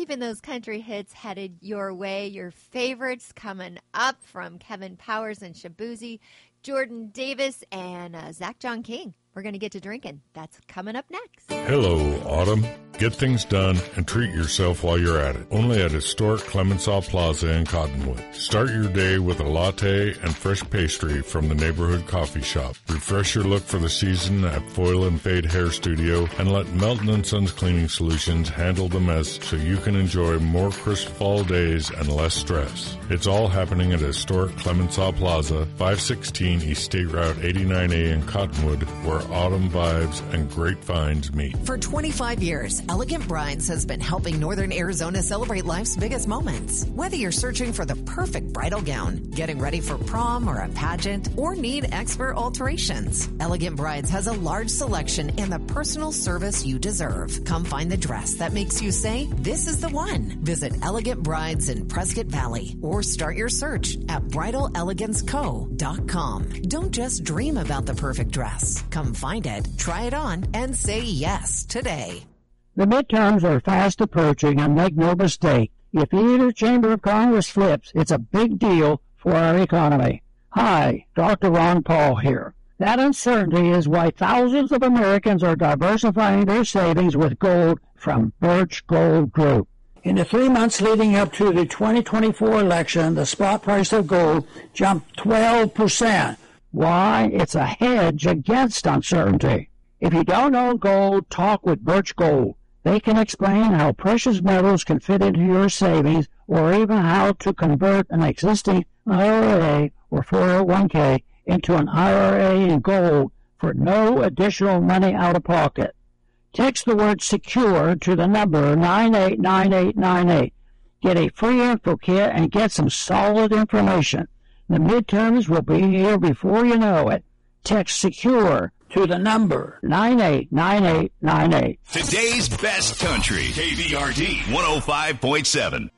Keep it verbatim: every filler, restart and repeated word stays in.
keeping those country hits headed your way. Your favorites coming up from Kevin Powers and Shabuzi, Jordan Davis, and uh, Zach John King. We're going to get to drinking. That's coming up next. Hello, Autumn. Get things done and treat yourself while you're at it. Only at historic Clemenceau Plaza in Cottonwood. Start your day with a latte and fresh pastry from the neighborhood coffee shop. Refresh your look for the season at Foil and Fade Hair Studio and let Melton and Sons Cleaning Solutions handle the mess so you can enjoy more crisp fall days and less stress. It's all happening at historic Clemenceau Plaza, five sixteen East State Route eighty-nine A in Cottonwood, where autumn vibes and great finds meet. For twenty-five years, Elegant Brides has been helping Northern Arizona celebrate life's biggest moments. Whether you're searching for the perfect bridal gown, getting ready for prom or a pageant, or need expert alterations, Elegant Brides has a large selection and the personal service you deserve. Come find the dress that makes you say, this is the one. Visit Elegant Brides in Prescott Valley or start your search at bridal elegance co dot com. Don't just dream about the perfect dress. Come find it, try it on, and say yes today. The midterms are fast approaching, and make no mistake, if either chamber of Congress flips, it's a big deal for our economy. Hi, Doctor Ron Paul here. That uncertainty is why thousands of Americans are diversifying their savings with gold from Birch Gold Group. In the three months leading up to the twenty twenty-four election, the spot price of gold jumped twelve percent. Why? It's a hedge against uncertainty. If you don't own gold, talk with Birch Gold. They can explain how precious metals can fit into your savings or even how to convert an existing I R A or four oh one k into an I R A in gold for no additional money out of pocket. Text the word SECURE to the number nine eight nine eight nine eight. Get a free info kit and get some solid information. The midterms will be here before you know it. Text SECURE to the number nine eight nine eight nine eight. Today's best country, K B R D one oh five point seven.